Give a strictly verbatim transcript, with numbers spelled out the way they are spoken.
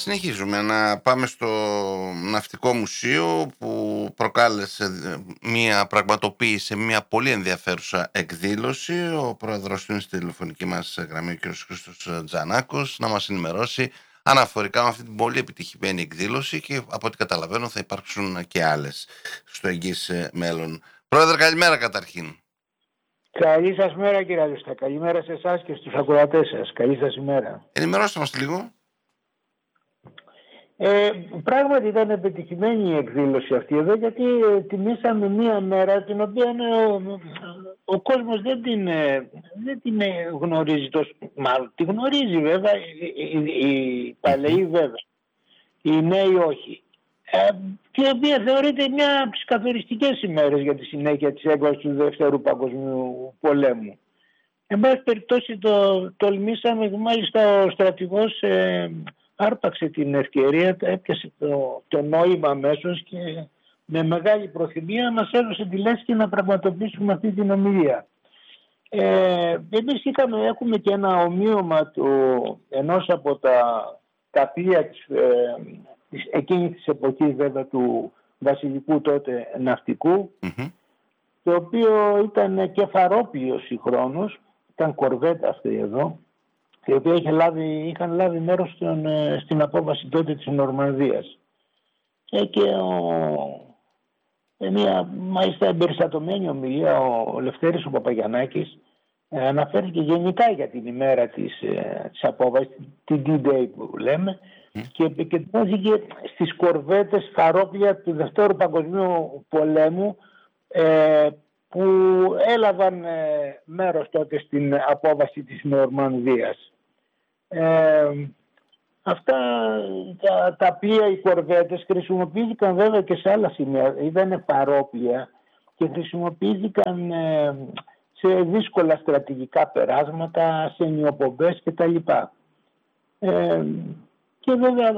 Συνεχίζουμε να πάμε στο Ναυτικό Μουσείο που προκάλεσε μια πραγματοποίηση, μια πολύ ενδιαφέρουσα εκδήλωση. Ο πρόεδρος του είναι στη τηλεφωνική μας γραμμή, ο κ. Χρήστος Τζανάκος, να μας ενημερώσει αναφορικά με αυτή την πολύ επιτυχημένη εκδήλωση και από ό,τι καταλαβαίνω θα υπάρξουν και άλλες στο εγγύς μέλλον. Πρόεδρε, καλημέρα καταρχήν. Καλή σας μέρα κύριε Αλούστα. Καλημέρα σε εσάς και στους ακροατές σας. Καλή σας ημέρα. Ενημερώστε μας λίγο. Ε, πράγματι ήταν επιτυχημένη η εκδήλωση αυτή εδώ, γιατί ε, τιμήσαμε μία μέρα την οποία ε, ο, ο κόσμος δεν την, ε, δεν την ε, γνωρίζει τόσο, μάλλον τη γνωρίζει βέβαια, οι, οι παλαιοί βέβαια, οι νέοι όχι. Ε, και η οποία θεωρείται μια από τις καθοριστικές ημέρες για τη συνέχεια της έκβασης του Δεύτερου Παγκοσμίου Πολέμου. Εν πάση περιπτώσει το τολμήσαμε, μάλιστα ο στρατηγός ε, άρπαξε την ευκαιρία, έπιασε το, το νόημα αμέσως και με μεγάλη προθυμία μας έδωσε τη λέξη να πραγματοποιήσουμε αυτή την ομιλία. Ε, εμείς είχαμε, έχουμε και ένα ομοίωμα του ενός από τα, τα πλοία της, ε, της, εκείνης της εποχής βέβαια του βασιλικού τότε ναυτικού, mm-hmm. το οποίο ήταν κεφαρόπλοιο συγχρόνως, ήταν κορβέτα αυτή εδώ, η οποία είχε λάβει, είχαν λάβει μέρος στον, στην απόβαση τότε της Νορμανδίας. Και, και ο, μια μάλιστα εμπεριστατωμένη ομιλία, ο Λευτέρης ο Παπαγιαννάκης ε, αναφέρθηκε γενικά για την ημέρα της, ε, της απόβασης, την D-Day που λέμε, mm. και επικεντρώθηκε στις κορβέτες φαρόπλια του Δευτέρου Παγκοσμίου Πολέμου, ε, που έλαβαν ε, μέρος τότε στην απόβαση της Νορμανδίας. Ε, αυτά τα, τα πλοία, οι κορβέτες, χρησιμοποιήθηκαν βέβαια και σε άλλα σημεία. Ήταν παρόπλια και χρησιμοποιήθηκαν ε, σε δύσκολα στρατηγικά περάσματα, σε νιοπομπές κτλ. Ε, και βέβαια